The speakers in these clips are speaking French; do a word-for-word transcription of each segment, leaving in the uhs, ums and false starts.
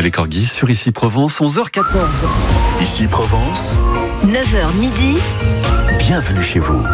les corgis sur Ici Provence, onze heures quatorze. Ici Provence, neuf heures midi. Bienvenue chez vous.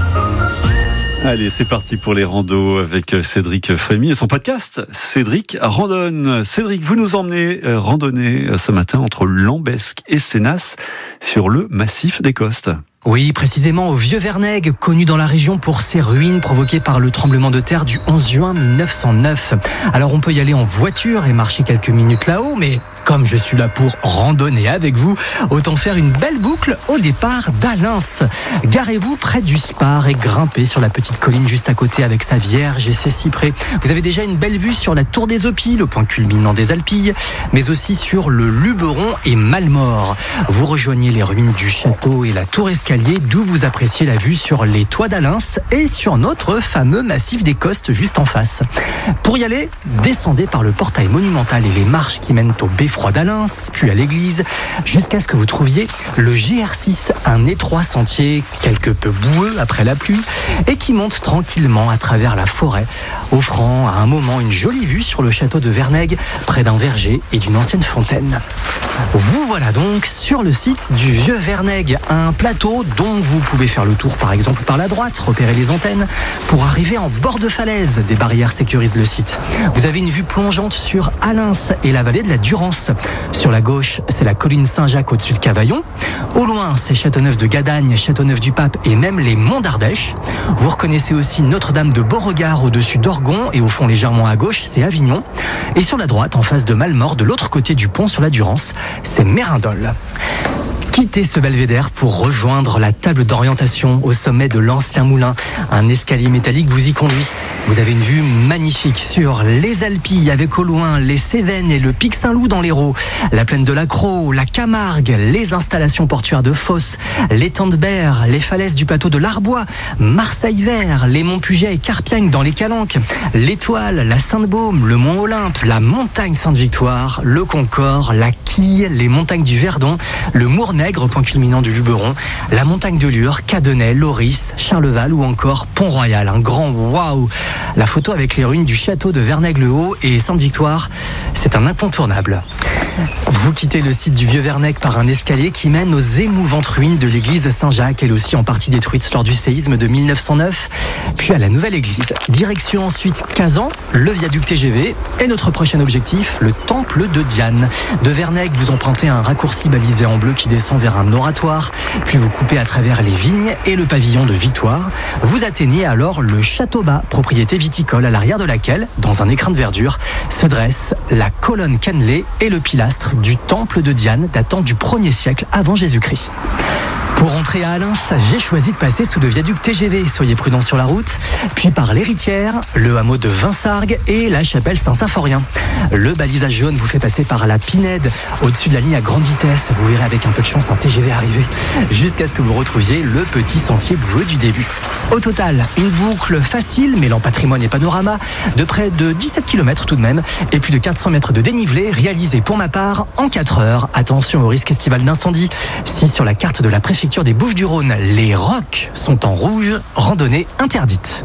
Allez, c'est parti pour les randos avec Cédric Frémy et son podcast Cédric Randonne. Cédric, vous nous emmenez euh, randonner euh, ce matin entre Lambesc et Sénas sur le massif des Costes. Oui, précisément au Vieux-Vernègue, connu dans la région pour ses ruines provoquées par le tremblement de terre du onze juin mille neuf cent neuf. Alors on peut y aller en voiture et marcher quelques minutes là-haut, mais comme je suis là pour randonner avec vous, autant faire une belle boucle au départ d'Alins. Garez-vous près du Spar et grimpez sur la petite colline juste à côté avec sa vierge et ses cyprès. Vous avez déjà une belle vue sur la tour des Opis, le point culminant des Alpilles, mais aussi sur le Luberon et Malmort. Vous rejoignez les ruines du château et la tour escalier, d'où vous appréciez la vue sur les toits d'Alins et sur notre fameux massif des Costes juste en face. Pour y aller, descendez par le portail monumental et les marches qui mènent au beffroi d'Alins, puis à l'église, jusqu'à ce que vous trouviez le G R six, un étroit sentier quelque peu boueux après la pluie et qui monte tranquillement à travers la forêt, offrant à un moment une jolie vue sur le château de Vernègue, près d'un verger et d'une ancienne fontaine. Vous voilà donc sur le site du Vieux-Vernègue, un plateau dont vous pouvez faire le tour par exemple par la droite, repérer les antennes, pour arriver en bord de falaise. Des barrières sécurisent le site. Vous avez une vue plongeante sur Alins et la vallée de la Durance. Sur la gauche, c'est la colline Saint-Jacques au-dessus de Cavaillon. Au loin, c'est Châteauneuf de Gadagne, Châteauneuf du Pape et même les monts d'Ardèche. Vous reconnaissez aussi Notre-Dame de Beauregard au-dessus d'Orgon et au fond légèrement à gauche, c'est Avignon. Et sur la droite, en face de Malmort, de l'autre côté du pont sur la Durance, c'est Mérindol. Quittez ce belvédère pour rejoindre la table d'orientation au sommet de l'ancien moulin. Un escalier métallique vous y conduit. Vous avez une vue magnifique sur les Alpilles avec au loin les Cévennes et le Pic Saint-Loup dans l'Hérault, la plaine de la Crau, la Camargue, les installations portuaires de Fos, l'étang de Berre, les falaises du plateau de l'Arbois, Marseille-Vert, les monts Puget et Carpiagne dans les Calanques, l'Étoile, la Sainte-Baume, le mont Olympe, la montagne Sainte-Victoire, le Concorde, la Quille, les montagnes du Verdon, le Mournègre, point culminant du Luberon, la montagne de Lure, Cadenay, Loris, Charleval ou encore Pont-Royal. Un grand waouh! La photo avec les ruines du château de Vernègue-le-Haut et Sainte-Victoire, c'est un incontournable. Vous quittez le site du Vieux-Vernègue par un escalier qui mène aux émouvantes ruines de l'église Saint-Jacques, elle aussi en partie détruite lors du séisme de mille neuf cent neuf, puis à la nouvelle église. Direction ensuite Kazan, le viaduc T G V et notre prochain objectif, le temple de Diane. De Vernègue, vous empruntez un raccourci balisé en bleu qui descend vers un oratoire, puis vous coupez à travers les vignes et le pavillon de Victoire. Vous atteignez alors le Château Bas, propriété viticole à l'arrière de laquelle, dans un écrin de verdure, se dresse la colonne cannelée et le pilastre du temple de Diane datant du premier siècle avant Jésus-Christ. Pour entrer à Alins, j'ai choisi de passer sous le viaduc T G V. Soyez prudents sur la route. Puis par l'Héritière, le hameau de Vinsargues et la chapelle Saint-Symphorien. Le balisage jaune vous fait passer par la Pinède, au-dessus de la ligne à grande vitesse. Vous verrez avec un peu de chance un T G V arriver, jusqu'à ce que vous retrouviez le petit sentier boueux du début. Au total, une boucle facile, mêlant patrimoine et panorama, de près de dix-sept kilomètres tout de même, et plus de quatre cents mètres de dénivelé, réalisé pour ma part en quatre heures. Attention au risque estival d'incendie. Si sur la carte de la préfecture des Bouches-du-Rhône, les rocs sont en rouge, randonnée interdite.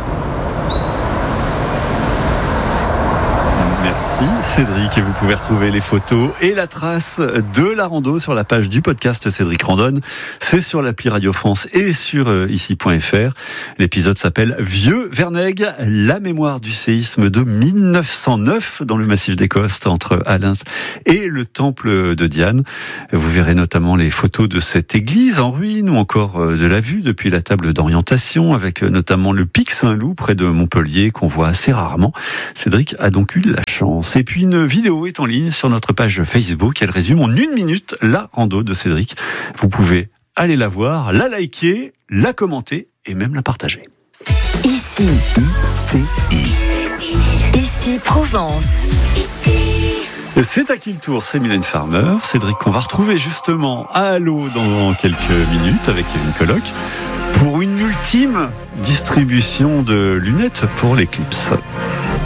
Merci Cédric, et vous pouvez retrouver les photos et la trace de la rando sur la page du podcast Cédric Randonne. C'est sur l'appli Radio France et sur euh, ici point f r. L'épisode s'appelle Vieux-Vernègue, la mémoire du séisme de mille neuf cent neuf dans le massif des Costes entre Alins et le temple de Diane. Vous verrez notamment les photos de cette église en ruine ou encore euh, de la vue depuis la table d'orientation avec euh, notamment le Pic Saint-Loup près de Montpellier qu'on voit assez rarement. Cédric a donc eu la chance. Et puis une vidéo est en ligne sur notre page Facebook. Elle résume en une minute la rando de Cédric. Vous pouvez aller la voir, la liker, la commenter et même la partager. Ici, Ici, ici Provence. Ici. C'est à qui le tour? C'est Mylène Farmer. Cédric, qu'on va retrouver justement à Allo dans quelques minutes avec une coloc pour une ultime distribution de lunettes pour l'éclipse.